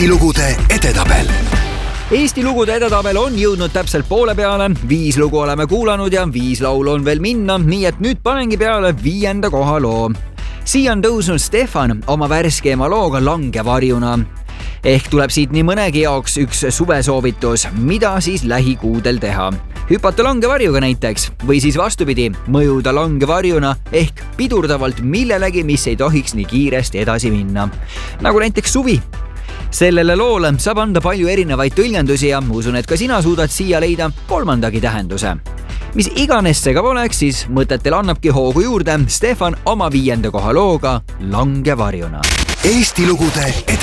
Eesti lugude edetabel. Eesti lugude edetabel on jõudnud täpselt poole peale. 5 lugu oleme kuulanud ja 5 laulu on veel minna, nii et nüüd panengi peale 5. koha loo. Siia on tõusnud Stefan oma värskeema looga Langevarjuna. Ehk tuleb siit nii mõnegi jaoks üks suvesoovitus, mida siis lähikuudel teha. Hüpata langevarjuga näiteks või siis vastupidi, mõjuda langevarjuna ehk pidurdavalt millelegi, mis ei tohiks nii kiiresti edasi minna. Nagu näiteks suvi. Sellele loole saab anda palju erinevaid tõlgendusi ja usun, et ka sina suudad siia leida 3. tähenduse. Mis iganes see ka poleks, siis mõtetel annabki hoogu juurde Stefan oma 5. koha looga Langevarjuna. Eesti lugude edetabel.